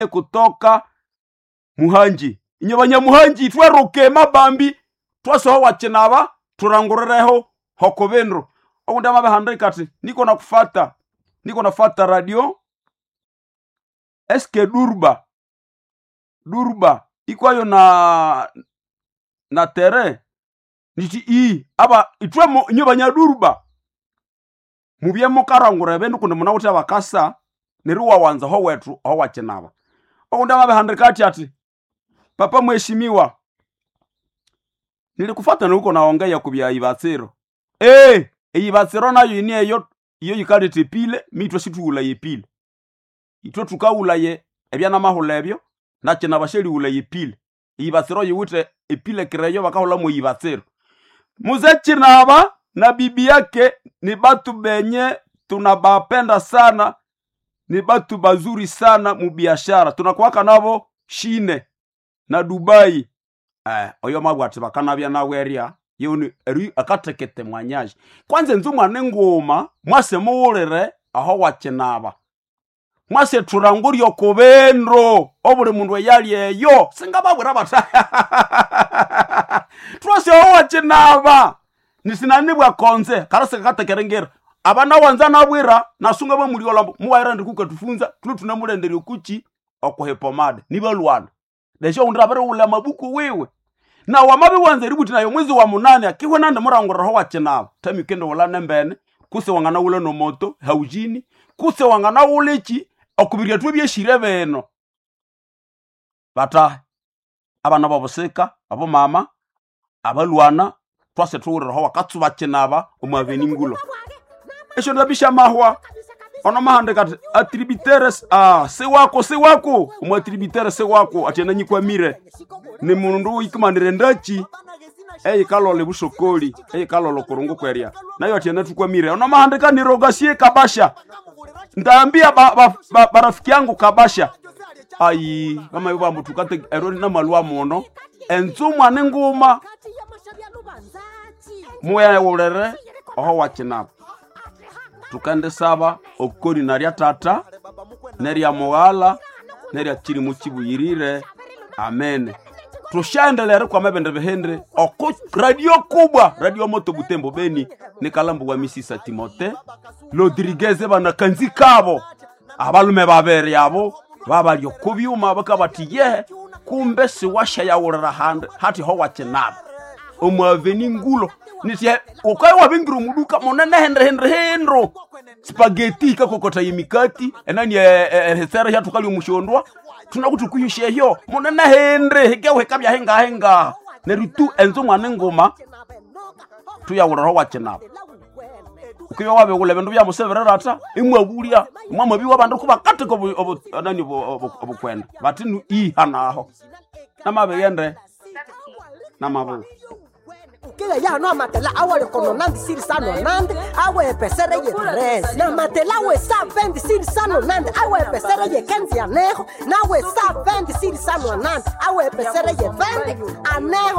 kutoka Muhanji. Inyo banyamuhanji tweroke mabambi twasoho wacenaba turangurereho hokobenro. Okundi amabe kati niko nafata radio eske Durba ikwayo na tere niti aba itwe inyo banyadurba mubyemo karangure bendu kundi munawuti abakasa niruwa wanza ho wetu ho wacenaba. Okundi amabe kati ati papa mheshimiwa, nilikufata nuko naongea kubya Ibatsiro. Ibatsiro nayo ini iyo yikali tepile mitwe situula yepile. Itwe tukaula ye ebya namahula ebyo nache nabasheri ula yepile. Ibatsiro yiwute epile kireyo bakahula mu Ibatsiro. Muzechi naba na bibi yake ni batu benye tunabapenda sana, ni batu bazuri sana mu biashara. Tunakuwaka nabo Shine na Dubai. Oyo mabwati bakanabya naweria yoni eri akatekete mwanyaji. Kwanze nzumwa nengoma mwase muwulire aho wacenaba. Mwase turanguri okobendro obuli mundu yali eyo singababwira bata. Twase aho wacenaba nisinanibwa konze karase katekerengera. Abana wanza nabwira nasunga ba muri olambo muwaira ndikuka tufunza tunamulenderi okuchi okohepomade nibalwana. Desho undira bare ula mabuku wewe. Na wamabi wanze ributi nayo mwezi wa 8 akiwe nande murangura ho wacenaba. Tami kende wala nembene kuse wangana wula no moto haujini kuse wangana wulechi okubirya twebye shirebeno. Bata abana baboseka abo mama abalwana twase tuwurira ho wakatsuba cenaba omwaveni ngulo. Esho ndabisha mahwa ono mahande kati atributaires sewako umwatributaire sewako atena nyikwa mire ni mundu ikimanire ndachi kalole bushokoli kalolo kurungu kweria nayo atena tukwa mire ono mahande kani rogasie kabasha ndaambia barafiki yangu kabasha kama yuba mutukate eroni na malwa mono enzumwa nenguma moya wolere oho wacenaba. Tukande saba okori naria tata neria moala neria chiri muchibuyirire amen. Tushaendelea kwa mabende behendre oko radio kubwa radio moto Butembo Beni ni kalambu wa Misisa Timote Rodriguez bana kanzi kabo abalume babere yabo babali okubyuma bakabatiye kumbe si washa ya wurara hand hati ho wacenaba omwaveni ngulo nitie ukaye wabingiru muduka monene hendro spaghetti kakokota yimikati enani hesera ya tukali umushondwa tunakutukuyishe hyo monene hendre hegewe kabya henga neritu enzo mwana ngoma tuyawura ho wacenaba. Ukiyo wabe ule bendu bya museverera ata imwabulia mwamabi wabandu kuba kateko nani obukwenda batinu hanaho namabe yende namabu kila ya no matela awale kono nandi siri sano nandi awe pesere ye tres na matela we sa 20 siri sano nandi awe pesere ye kenzi anejo na we sa 20 siri sano nandi awe pesere ye 20 anejo